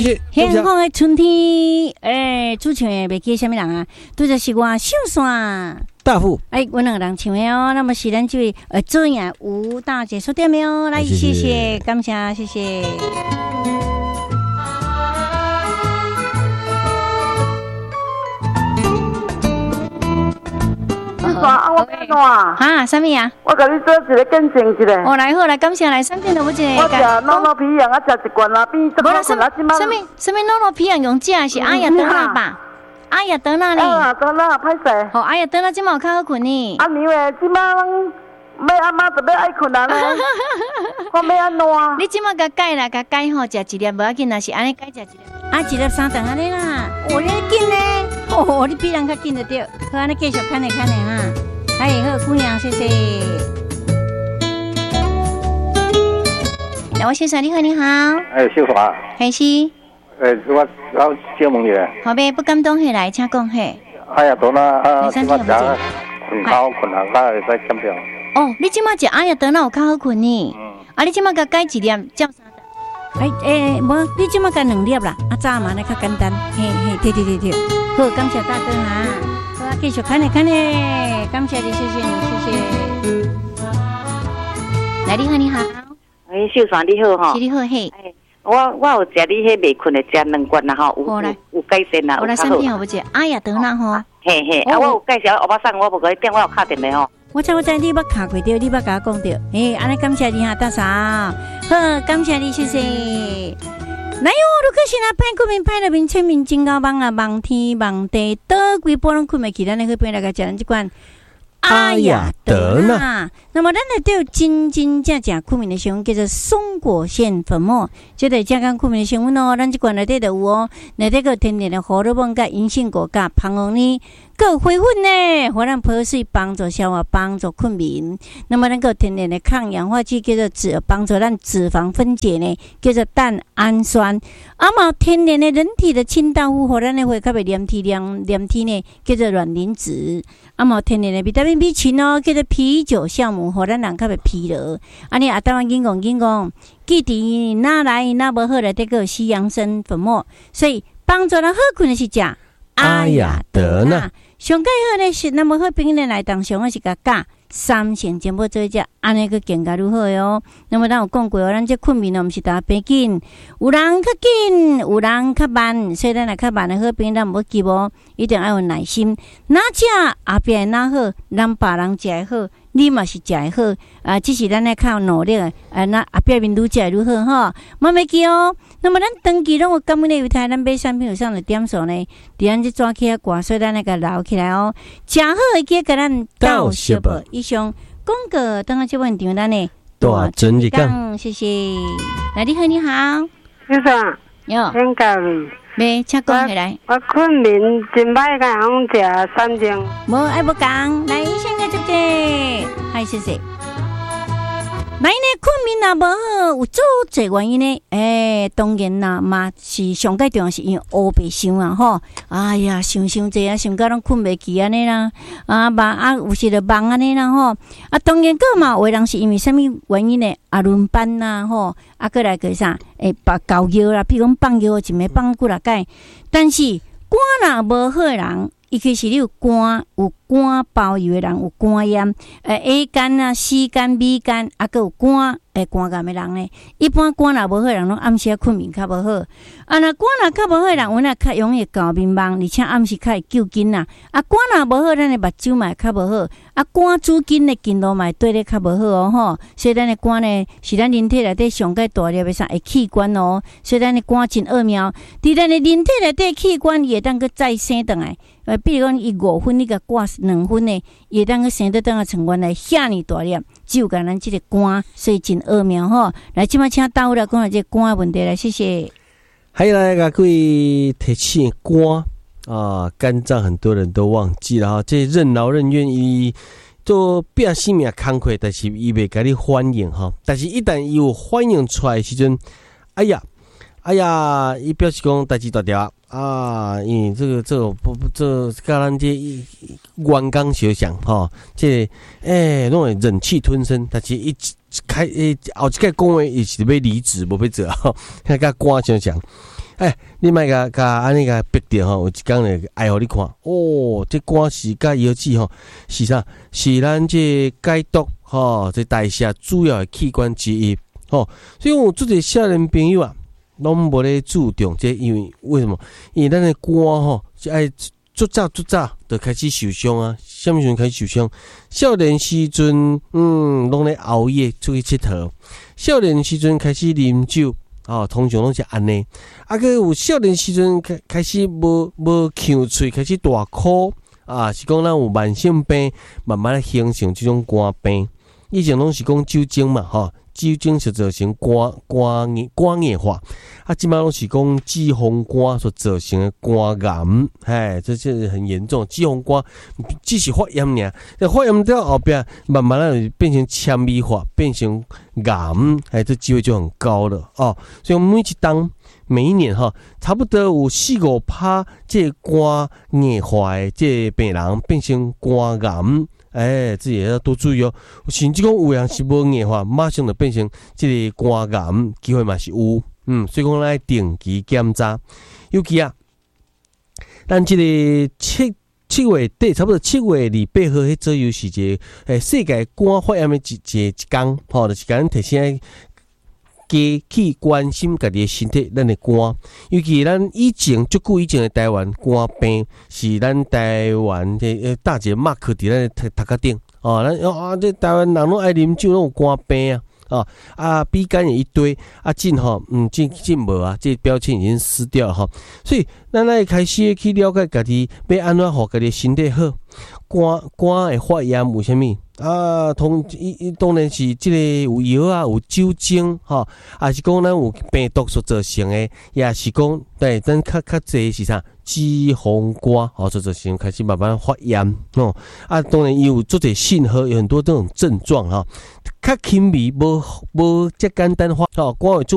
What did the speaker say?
谢。 香港的春天，主唱的袂记什么人啊？拄就是我秀山大富。 阮两个人唱的哦。那么是咱这位周雅吴大姐说对没有？来，谢谢，感谢，谢谢。 我变烂哈，什么呀？ 我甲你做一个见证一下。 来好来，感谢来3点都不一个。 我食诺诺皮羊，啊食一罐啊，变这个什么诺诺皮羊用食是阿雅德纳吧？阿雅德纳呢？ 啊，德纳歹势。 好，阿雅德纳今晚有较好困呢。 啊，因为今晚要阿妈就要爱困啊呢。我要安怎？ 你今晚甲改啦，甲改吼，食一粒无要紧啦，是安尼改食一粒。一粒3顿安尼啦。你紧呢？你比人较紧就对。好，安尼继续看下哈。好，姑娘，谢谢。两位先生，你好，你好。 秀华。 是。 我小问你。 好呗，不敢动起来，请讲嘿。 多那今晚食困好困啊，会使减掉。 你今晚食多那有较好困呢。你今晚甲改一粒照3顿。无，你今晚甲2粒啦，早嘛那较简单。对。好，感谢大哥哈。好，继续看呢，感谢你，谢谢你，谢谢。来，你好。 秀山你好哈。 你好嘿。 我有食你迄未困的食2罐啦吼，有改善啦。 我来3片好不姐？德纳吼。 我有介绍欧巴桑，我无甲你点，我有敲电话吼。 我知，你捌敲过着，你捌甲我讲着。安尼感谢你哈，大嫂。好，感谢你，谢谢。来哟，如果是那歹困眠歹入面，清明真高梦啊，梦天梦地，倒规波拢困袂起，咱来去边来个食咱这款阿雅德纳。那么咱来都有真正困眠的成分叫做松果腺粉末，这个健康困眠的成分哦，咱这款内底就有哦，内底个天然的荷尔蒙、甲银杏果、甲胖红呢。个回粉呢，互咱破水帮助消化，帮助困眠。那么，那个天然的抗氧化剂叫做帮助咱脂肪分解呢，叫做蛋氨酸。嘛，天然的人体的清道夫，互咱的血较袂黏体呢，叫做卵磷脂。嘛，天然的维他命 B 群哦，叫做啤酒酵母，互咱人较袂疲劳。你台湾紧讲，记伫哪来哪无好来这个西洋参粉末，所以帮助咱好困的是食阿雅德纳。上介好呢是那么好病人来当上是甲加3成全部做食，安尼个更加如何哟？那么咱有讲过哦，咱这困眠哦，毋是大病紧，有人较紧，有人较慢，所以咱来较慢的好病，咱无急哦，一定要有耐心。哪食后壁哪好，咱别人食的好，你嘛是食的好只是咱来靠努力那后壁面愈食愈好哈，莫袂记哦。那么咱长期拢有感染的犹太，咱买产品有上的点数呢，伫咱这抓起挂，所以咱来个留起来哦。食好的记甲咱到小无。以上广告等下就问题咱呢。 大真一讲， 谢谢。来，你好，你好， 先生，请教你。 没，请讲起来。 我困眠真歹，甲人食3钟。 无爱无讲，来，先个接者，嗨，谢谢。来呢，困眠若无好，有做侪原因呢。当然啦，嘛是上介重要是因为乌白想啊吼。哎呀，想济啊，想到拢困袂起安尼啦。有时就梦安尼啦吼。当然个嘛，有人是因为什么原因呢？轮班啦吼，过来个啥？把搞药啦，比如讲放药，一暝放几啊摆。但是肝若无好的人，伊其实你有肝包油的人有肝炎，A 肝啊、C 肝、B 肝，还有肝肝癌的人呢，一般肝若无好的人，拢暗时困眠较无好。那肝若较无好的人，阮也较容易搞眠梦，而且暗时较会救筋呐。肝若无好，咱的目睭嘛较无好。肝主筋的筋络嘛对咧较无好哦吼。所以咱的肝呢，是咱人体内底上介大粒的啥器官哦。所以咱的肝真奥妙，伫咱的人体内底器官也当个再生倒来。比如讲，伊5分，你甲挂2分呢，也当个生得当个成原来遐尼大粒，只有甲咱这个肝，所以真奥妙吼。来，即摆请大夫来讲下这肝的问题来，谢谢。 还有来个各位提起肝肝脏很多人都忘记了哈，这任劳任怨伊做拼性命工课，但是伊袂甲你反应哈。但是一旦伊有反应出来的时阵，哎呀，伊表示讲代志大条因为这甲咱这员工相像吼，这拢会忍气吞声，但是一后一个讲话伊是要离职，无要做吼，甲肝相像。 你莫甲安尼甲逼着吼，有一工咧爱互你看。哦，这肝是甲腰子吼是啥？是咱这解毒吼，这代谢主要的器官之一吼。所以有做者少年朋友啊，拢无咧注重这，因为什么？因为咱的肝吼是爱足早就开始受伤啊。什么时阵开始受伤？少年时阵，拢咧熬夜出去佚佗。少年时阵开始啉酒。通常拢是安尼，个有少年时阵开始无呛喙，开始大哭是讲咱有慢性病，慢慢咧形成这种肝病。以前拢是讲酒精嘛，酒精所造成肝硬化，即摆拢是讲脂肪肝所造成的肝癌，这是很严重。脂肪肝只是发炎尔，但发炎到后边，慢慢的变成纤维化，变成癌，这机会就很高了所以每一年差不多有4-5%这肝硬化的这病人变成肝癌。这也要多注意甚至讲有人是无硬化，马上就变成这个肝癌，机会嘛是有。所以讲咱定期检查，尤其咱这个七月底，差不多7月28号迄左右是一个世界肝发炎的一天，就是讲提醒加去关心家己的身体，咱的肝，尤其咱以前足久以前的台湾肝病是咱台湾的大姐马克伫咱的头壳顶咱这台湾人拢爱啉酒，拢有肝病鼻肝也一堆进无这标签已经撕掉了所以咱来开始去了解家己要安怎互家己身体好。肝的发炎有啥物当然是这个有药有酒精还是讲咱有病毒所造成的，也是讲对咱较济是啥脂肪肝所造成开始慢慢发炎当然有做者信号，有很多这种症状较轻微，无这简单肝会